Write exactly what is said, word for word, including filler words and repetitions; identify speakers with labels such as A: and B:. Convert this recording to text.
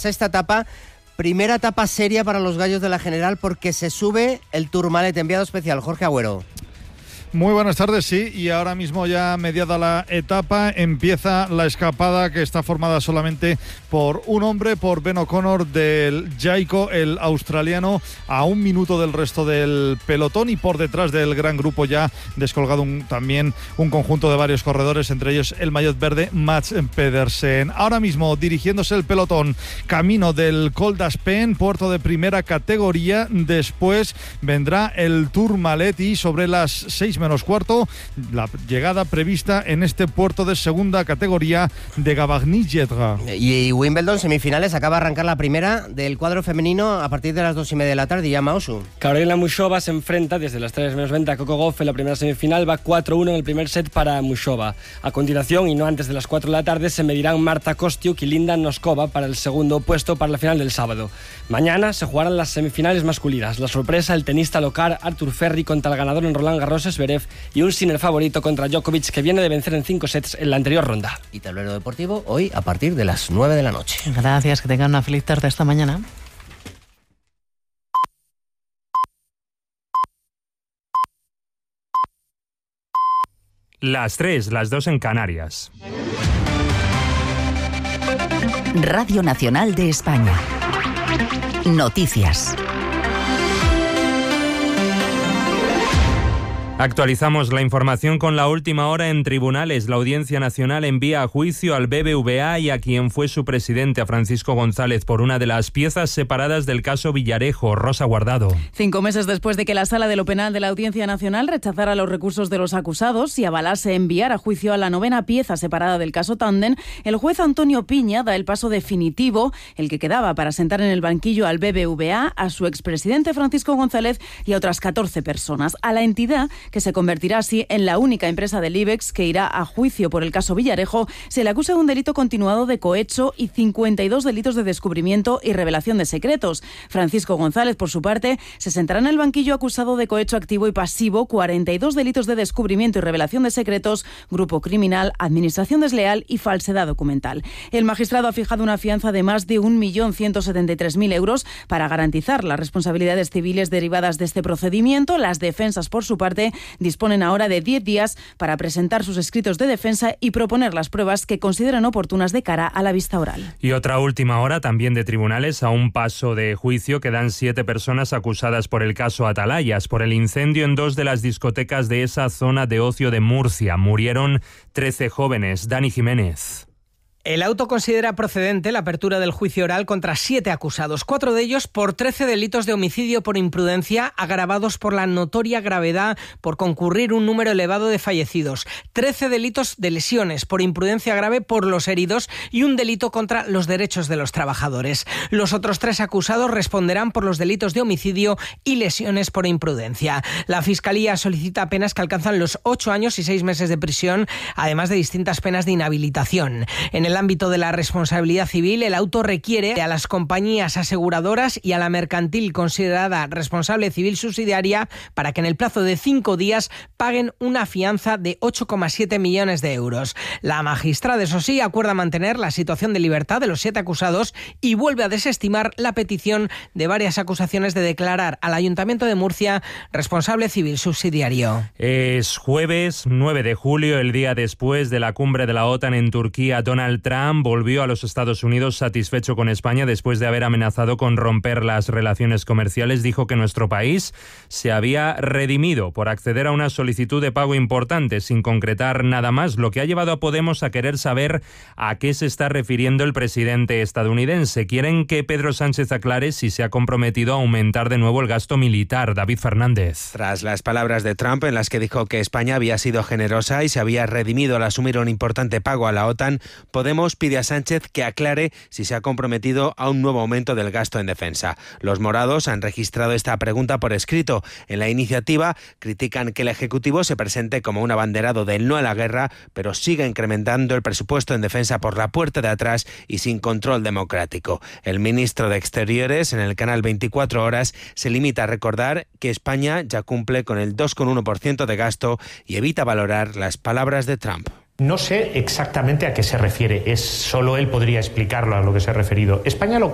A: sexta etapa. Primera etapa seria para los gallos de la General porque se sube el Tourmalet. Enviado especial, Jorge Agüero.
B: Muy buenas tardes, sí, y ahora mismo ya mediada la etapa empieza la escapada que está formada solamente por un hombre, por Ben O'Connor del Jayco, el australiano, a un minuto del resto del pelotón, y por detrás del gran grupo ya descolgado un, también un conjunto de varios corredores, entre ellos el maillot verde Mats Pedersen. Ahora mismo dirigiéndose el pelotón camino del Col d'Aspen, puerto de primera categoría, después vendrá el Tourmalet y sobre las seis menos cuarto, la llegada prevista en este puerto de segunda categoría de Gavagny-Jedra.
A: Y Wimbledon, semifinales, acaba de arrancar la primera del cuadro femenino a partir de las dos y media de la tarde. Llama Osu.
C: Karolina Muchova se enfrenta desde las tres menos veinte a Coco Gauff en la primera semifinal. Va cuatro uno en el primer set para Muchova. A continuación, y no antes de las cuatro de la tarde, se medirán Marta Kostyuk y Linda Noskova para el segundo puesto para la final del sábado. Mañana se jugarán las semifinales masculinas. La sorpresa, el tenista local Arthur Ferry contra el ganador en Roland Garros, Zverev, y un Sinner favorito contra Djokovic, que viene de vencer en cinco sets en la anterior ronda.
A: Y Tablero Deportivo hoy a partir de las nueve de la noche.
D: Gracias, que tengan una feliz tarde esta mañana.
E: Las tres, las dos en Canarias.
F: Radio Nacional de España. Noticias.
E: Actualizamos la información con la última hora en tribunales. La Audiencia Nacional envía a juicio al B B V A y a quien fue su presidente, a Francisco González, por una de las piezas separadas del caso Villarejo. Rosa Guardado.
G: Cinco meses después de que la Sala de lo Penal de la Audiencia Nacional rechazara los recursos de los acusados y avalase enviar a juicio a la novena pieza separada del caso Tandem, el juez Antonio Piña da el paso definitivo, el que quedaba para sentar en el banquillo al B B V A, a su expresidente Francisco González y a otras catorce personas. A la entidad, que se convertirá así en la única empresa del IBEX que irá a juicio por el caso Villarejo, se le acusa de un delito continuado de cohecho y cincuenta y dos delitos de descubrimiento y revelación de secretos. Francisco González, por su parte, se sentará en el banquillo acusado de cohecho activo y pasivo, cuarenta y dos delitos de descubrimiento y revelación de secretos, grupo criminal, administración desleal y falsedad documental. El magistrado ha fijado una fianza de más de un millón ciento setenta y tres mil euros para garantizar las responsabilidades civiles derivadas de este procedimiento. Las defensas, por su parte, disponen ahora de diez días para presentar sus escritos de defensa y proponer las pruebas que consideran oportunas de cara a la vista oral.
E: Y otra última hora también de tribunales. A un paso de juicio quedan siete personas acusadas por el caso Atalayas, por el incendio en dos de las discotecas de esa zona de ocio de Murcia. Murieron trece jóvenes. Dani Jiménez.
H: El auto considera procedente la apertura del juicio oral contra siete acusados, cuatro de ellos por trece delitos de homicidio por imprudencia, agravados por la notoria gravedad por concurrir un número elevado de fallecidos, trece delitos de lesiones por imprudencia grave por los heridos y un delito contra los derechos de los trabajadores. Los otros tres acusados responderán por los delitos de homicidio y lesiones por imprudencia. La Fiscalía solicita penas que alcanzan los ocho años y seis meses de prisión, además de distintas penas de inhabilitación. En el ámbito de la responsabilidad civil, el auto requiere a las compañías aseguradoras y a la mercantil considerada responsable civil subsidiaria para que en el plazo de cinco días paguen una fianza de ocho coma siete millones de euros. La magistrada, eso sí, acuerda mantener la situación de libertad de los siete acusados y vuelve a desestimar la petición de varias acusaciones de declarar al Ayuntamiento de Murcia responsable civil subsidiario.
E: Es jueves nueve de julio, el día después de la cumbre de la OTAN en Turquía. Donald Trump volvió a los Estados Unidos satisfecho con España después de haber amenazado con romper las relaciones comerciales. Dijo que nuestro país se había redimido por acceder a una solicitud de pago importante, sin concretar nada más, lo que ha llevado a Podemos a querer saber a qué se está refiriendo el presidente estadounidense. Quieren que Pedro Sánchez aclare si se ha comprometido a aumentar de nuevo el gasto militar. David Fernández.
I: Tras las palabras de Trump en las que dijo que España había sido generosa y se había redimido al asumir un importante pago a la OTAN, Podemos pide a Sánchez que aclare si se ha comprometido a un nuevo aumento del gasto en defensa. Los morados han registrado esta pregunta por escrito. En la iniciativa critican que el Ejecutivo se presente como un abanderado del no a la guerra, pero siga incrementando el presupuesto en defensa por la puerta de atrás y sin control democrático. El ministro de Exteriores, en el canal veinticuatro horas, se limita a recordar que España ya cumple con el dos coma uno por ciento de gasto y evita valorar las palabras de Trump.
J: No sé exactamente a qué se refiere, es solo él podría explicarlo a lo que se ha referido. España lo que